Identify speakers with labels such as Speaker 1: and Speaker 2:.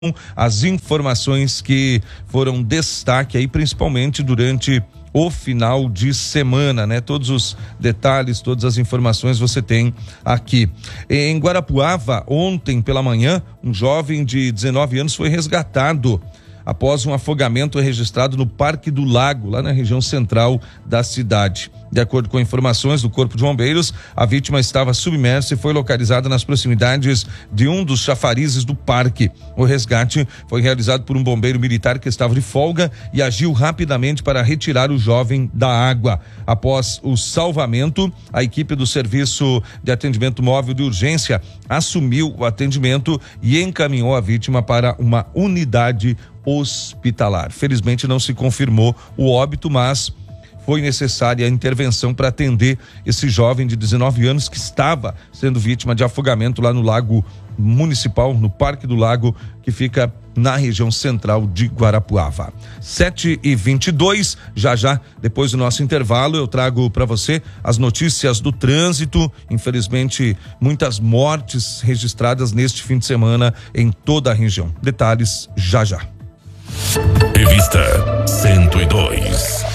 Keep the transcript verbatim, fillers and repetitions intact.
Speaker 1: as informações que foram destaque aí, principalmente durante o final de semana, né? Todos os detalhes, todas as informações você tem aqui. Em Guarapuava, ontem pela manhã, um jovem de dezenove anos foi resgatado após um afogamento registrado no Parque do Lago, lá na região central da cidade. De acordo com informações do Corpo de Bombeiros, a vítima estava submersa e foi localizada nas proximidades de um dos chafarizes do parque. O resgate foi realizado por um bombeiro militar que estava de folga e agiu rapidamente para retirar o jovem da água. Após o salvamento, a equipe do Serviço de Atendimento Móvel de Urgência assumiu o atendimento e encaminhou a vítima para uma unidade hospitalar. Felizmente não se confirmou o óbito, mas foi necessária a intervenção para atender esse jovem de dezenove anos que estava sendo vítima de afogamento lá no Lago Municipal, no Parque do Lago, que fica na região central de Guarapuava. sete e vinte e dois, já já, depois do nosso intervalo, eu trago para você as notícias do trânsito. Infelizmente, muitas mortes registradas neste fim de semana em toda a região. Detalhes já já.
Speaker 2: Revista cento e dois.